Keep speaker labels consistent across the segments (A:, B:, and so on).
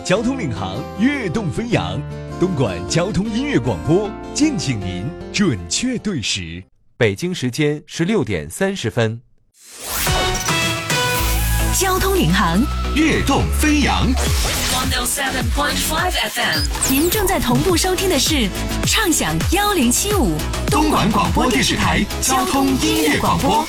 A: 交通领航，跃动飞扬。东莞交通音乐广播，敬请您准确对时。
B: 北京时间16点30分。
C: 交通领航，
A: 跃动飞扬。
C: 107.5 FM， 您正在同步收听的是畅享1075
A: 东莞广播电视台交通音乐广播。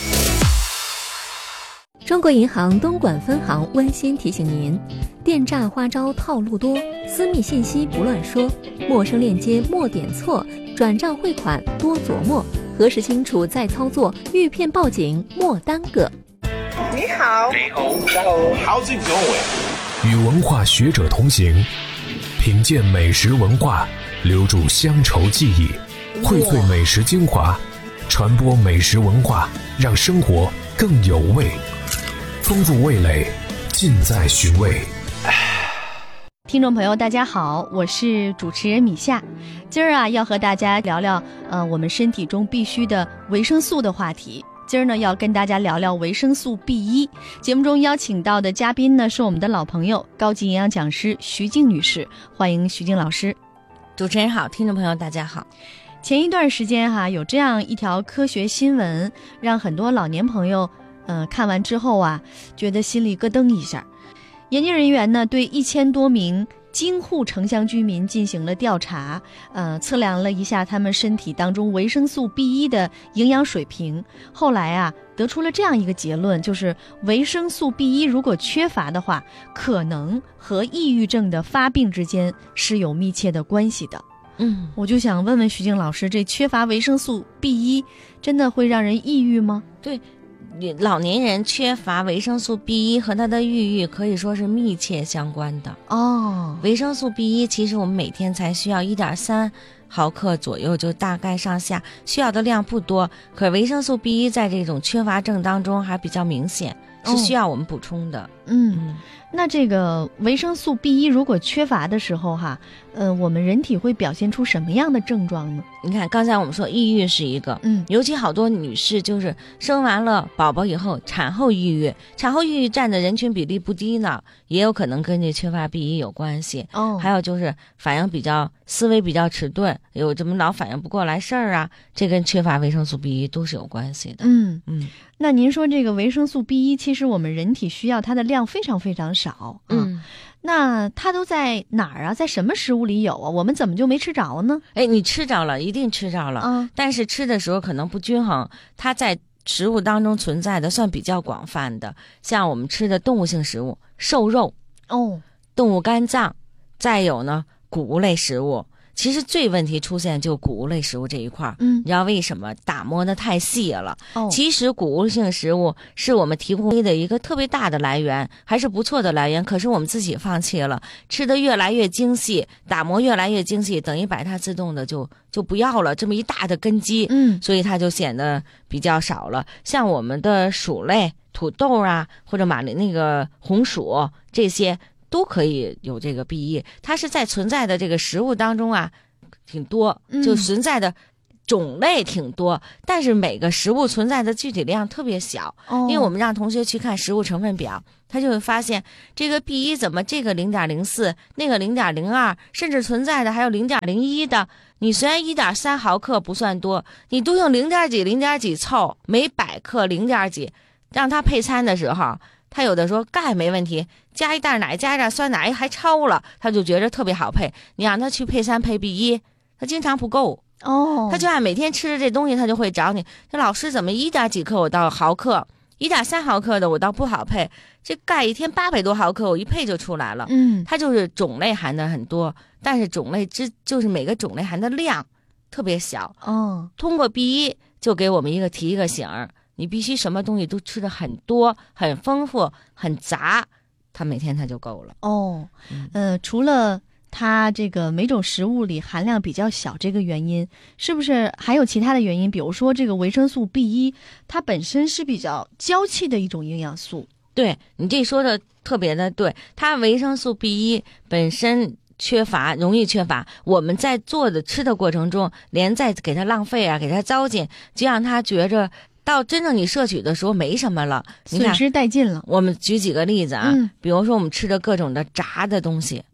D: 中国银行东莞分行温馨提醒您：电诈花招套路多，私密信息不乱说，陌生链接莫点错，转账汇款多琢磨，核实清楚再操作，遇骗报警莫耽搁。
E: 你好，
F: 你好，How's it going？
G: 与文化学者同行，品鉴美食文化，留住乡愁记忆，荟萃美食精华，传播美食文化，让生活更有味。丰富味蕾，尽在寻味。
H: 听众朋友大家好，我是主持人米夏。今儿啊要和大家聊聊我们身体中必须的维生素的话题。今儿呢要跟大家聊聊维生素 B1。节目中邀请到的嘉宾呢是我们的老朋友，高级营养讲师徐静女士，欢迎徐静老师。
I: 主持人好，听众朋友大家好。
H: 前一段时间有这样一条科学新闻，让很多老年朋友看完之后觉得心里咯噔一下。研究人员呢对1000多名京沪城乡居民进行了调查，测量了一下他们身体当中维生素 B1 的营养水平。后来得出了这样一个结论，就是维生素 B1 如果缺乏的话，可能和抑郁症的发病之间是有密切的关系的。我就想问问徐静老师，这缺乏维生素 B1 真的会让人抑郁吗？
I: 对，老年人缺乏维生素 B1 和他的抑郁可以说是密切相关的。维生素 B1 其实我们每天才需要 1.3毫克左右，就大概上下，需要的量不多，可维生素 B1 在这种缺乏症当中还比较明显，是需要我们补充的。
H: 那这个维生素 B1 如果缺乏的时候我们人体会表现出什么样的症状呢？
I: 你看刚才我们说抑郁是一个，尤其好多女士就是生完了宝宝以后产后抑郁，产后抑郁占的人群比例不低呢，也有可能跟这缺乏 B1 有关系。还有就是反应思维比较迟钝，有这么老反应不过来事儿这跟缺乏维生素 B1 都是有关系的。
H: 那您说这个维生素 B1 其实我们人体需要它的量非常非常少那它都在哪儿在什么食物里有我们怎么就没吃着呢？
I: 你吃着了，一定吃着了但是吃的时候可能不均衡，它在食物当中存在的算比较广泛的，像我们吃的动物性食物，瘦肉动物肝脏，再有呢谷物类食物。其实最问题出现就谷物类食物这一块你知道为什么？打磨的太细了其实谷物性食物是我们提供的一个特别大的来源，还是不错的来源，可是我们自己放弃了，吃得越来越精细，打磨越来越精细，等于把它自动的就不要了，这么一大的根基所以它就显得比较少了。像我们的薯类，土豆或者那个红薯，这些都可以有这个 B1， 它是在存在的这个食物当中挺多，就存在的种类挺多，但是每个食物存在的具体量特别小因为我们让同学去看食物成分表，他就会发现这个 B1 怎么这个 0.04 那个 0.02 甚至存在的还有 0.01 的，你虽然 1.3毫克不算多，你都用0.几0.几凑，每100克0.几，让他配餐的时候他有的说钙没问题，加一袋奶加一袋酸奶还超了，他就觉得特别好配。你让他去配餐配 B1， 他经常不够他就按每天吃的这东西，他就会找你，这老师怎么1.几克我到毫克，1.3毫克的我倒不好配，这钙一天800多毫克我一配就出来了它就是种类含的很多，但是种类就是每个种类含的量特别小通过 B1 就给我们提一个醒儿，你必须什么东西都吃的很多很丰富很杂，它每天它就够了
H: 除了它这个每种食物里含量比较小这个原因，是不是还有其他的原因？比如说这个维生素 B1 它本身是比较娇气的一种营养素。
I: 对，你这说的特别的对，它维生素 B1 本身容易缺乏，我们在做的吃的过程中连再给它浪费给它糟践，就让它觉着到真正你摄取的时候没什么了，
H: 损失殆尽了。
I: 我们举几个例子比如说我们吃的各种的炸的东西，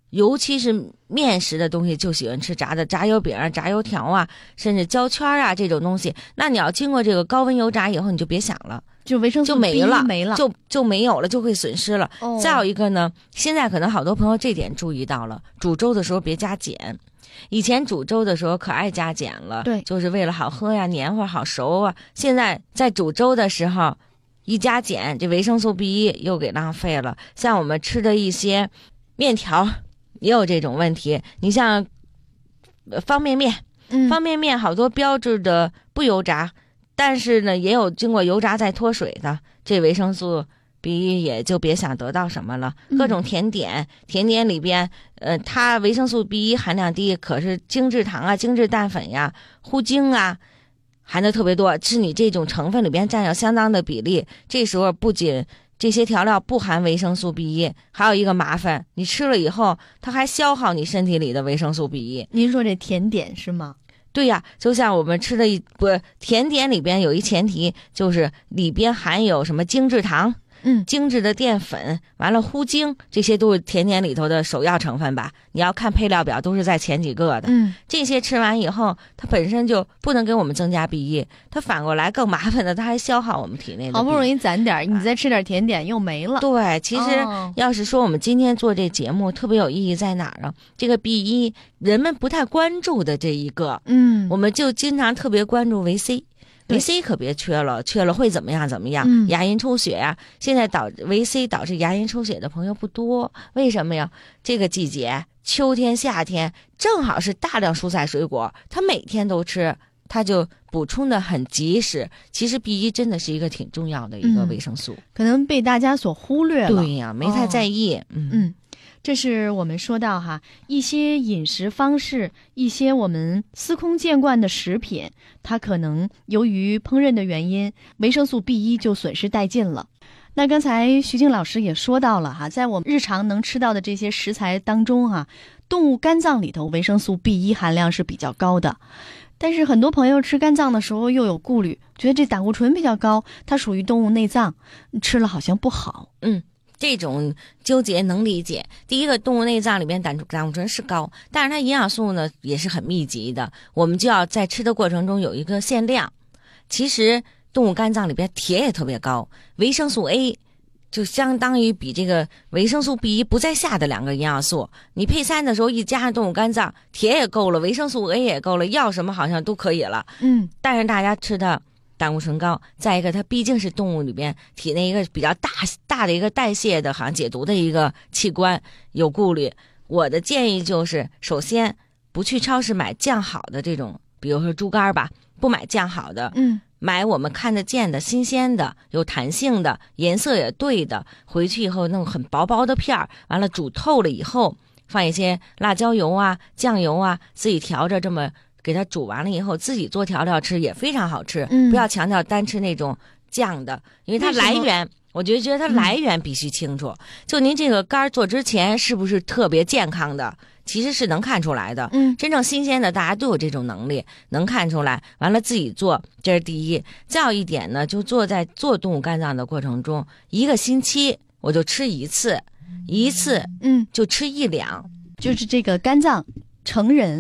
I: 尤其是面食的东西，就喜欢吃炸的，炸油饼啊、炸油条啊，甚至焦圈啊这种东西。那你要经过这个高温油炸以后，你就别想了，
H: 就维生素 B 没了，
I: 就没有了，就会损失了。再有一个呢，现在可能好多朋友这点注意到了，煮粥的时候别加碱。以前煮粥的时候可爱加碱了，
H: 对，
I: 就是为了好喝呀、黏糊好熟啊。现在在煮粥的时候一加碱，这维生素 B1 又给浪费了。像我们吃的一些面条也有这种问题，你像方便面，方便面好多标志的不油炸，但是呢也有经过油炸再脱水的，这维生素B1也就别想得到什么了。各种甜点里边它维生素 B1 含量低，可是精制糖啊、精制淀粉呀、糊精啊含的特别多，是你这种成分里边占有相当的比例。这时候不仅这些调料不含维生素 B1， 还有一个麻烦，你吃了以后它还消耗你身体里的维生素 B1。
H: 您说这甜点是吗？
I: 对呀，就像我们吃的甜点里边有一前提，就是里边含有什么精制糖，精致的淀粉，完了糊精，这些都是甜点里头的首要成分吧。你要看配料表都是在前几个的。这些吃完以后，它本身就不能给我们增加 B1， 它反过来更麻烦的，它还消耗我们体内的 B1。好
H: 不容易攒点，你再吃点甜点又没了。
I: 对，其实要是说我们今天做这节目特别有意义在哪儿啊？这个 B1 人们不太关注的这一个，我们就经常特别关注维 C。维 C 可别缺了会怎么样？牙龈出血呀，现在维 C 导致牙龈出血的朋友不多，为什么呀？这个季节秋天夏天正好是大量蔬菜水果，他每天都吃，他就补充的很及时。其实 B1 真的是一个挺重要的一个维生素，
H: 可能被大家所忽略了。
I: 对呀，没太在意。
H: 这是我们说到一些饮食方式，一些我们司空见惯的食品，它可能由于烹饪的原因，维生素 B1 就损失殆尽了。那刚才徐静老师也说到了在我们日常能吃到的这些食材当中动物肝脏里头维生素 B1 含量是比较高的。但是很多朋友吃肝脏的时候又有顾虑，觉得这胆固醇比较高，它属于动物内脏，吃了好像不好。
I: 这种纠结能理解。第一个，动物内脏里面胆固醇是高，但是它营养素呢也是很密集的，我们就要在吃的过程中有一个限量。其实动物肝脏里边铁也特别高，维生素 A 就相当于比这个维生素 B1 不在下的两个营养素，你配餐的时候一加上动物肝脏，铁也够了，维生素 A 也够了，要什么好像都可以了。但是大家吃的胆固醇高，再一个它毕竟是动物里边体内一个比较大的一个代谢的好像解毒的一个器官，有顾虑。我的建议就是，首先不去超市买酱好的这种，比如说猪肝吧，不买酱好的，买我们看得见的新鲜的有弹性的颜色也对的，回去以后弄很薄薄的片儿，完了煮透了以后放一些辣椒油啊酱油啊，自己调着这么给它煮完了以后自己做调料吃也非常好吃。不要强调单吃那种酱的，因为它来源我觉得它来源必须清楚。就您这个肝做之前是不是特别健康的，其实是能看出来的。真正新鲜的大家都有这种能力能看出来，完了自己做，这是第一。再有一点呢，就在做动物肝脏的过程中，1个星期我就吃一次就吃1两。
H: 就是这个肝脏成人